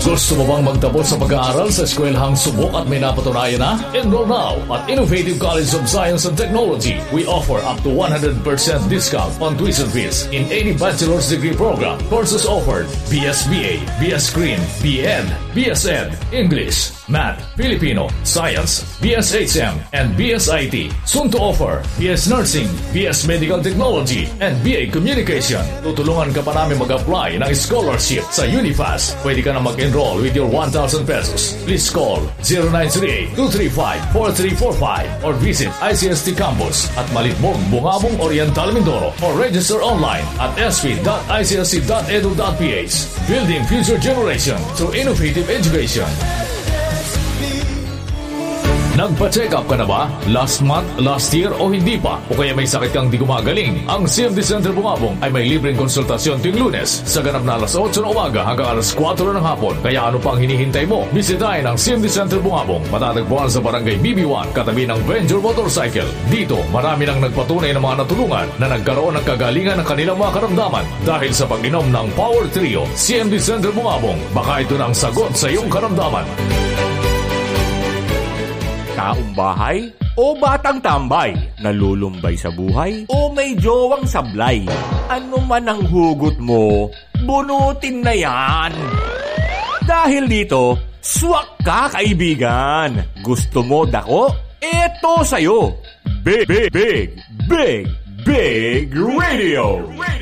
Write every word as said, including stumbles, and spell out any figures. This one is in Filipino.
Gusto mo bang magtapos sa pag-aaral sa eskwelahang subok at may napatunayan na? Enroll now at Innovative College of Science and Technology. We offer up to one hundred percent discount on tuition fees in eighty bachelor's degree program. Courses offered: B S B A, B S Green, B Ed, B S Ed, English, Math, Filipino, Science, B S H M, and B S I T. Soon to offer B S Nursing, B S Medical Technology, and B A Communication. Tutulungan ka pa namin mag-apply ng scholarship sa Unifast. Pwede ka na mag-enroll with your one thousand pesos. Please call zero nine three eight, two three five, four three four five or visit I C S T Campus at Malitmog, Bungabong, Oriental, Mindoro or register online at s p dot i c s c dot e d u dot p h. Building future generation through innovative education. Nagpa-check up ka na ba? Last month, last year o hindi pa? O kaya may sakit kang di gumagaling? Ang C M D Center Bungabong ay may libreng konsultasyon tuwing Lunes sa ganap na alas otso ng umaga hanggang alas kwatro ng hapon. Kaya ano pang hinihintay mo? Bisitahin ang C M D Center Bungabong. Matatagpuan sa Barangay B B one, katabi ng Venture Motorcycle. Dito, marami nang nagpatunay ng mga natulungan na nagkaroon ng kagalingan ng kanilang mga karamdaman dahil sa pag-inom ng Power Trio. C M D Center Bungabong, baka ito na ang sagot sa iyong karamdaman. Taong bahay o batang tambay, nalulumbay sa buhay o may jowang sablay. Ano man ang hugot mo, bunutin na yan. Dahil dito, swak ka kaibigan. Gusto mo dako? Eto sa'yo. Big, big, big, big, big radio.